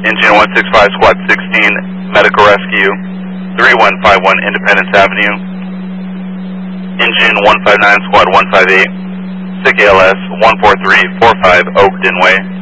Engine 165 Squad 16, Medical Rescue, 3151 Independence Avenue. Engine 159 Squad 158, SICK ALS 14345 Oakden Way.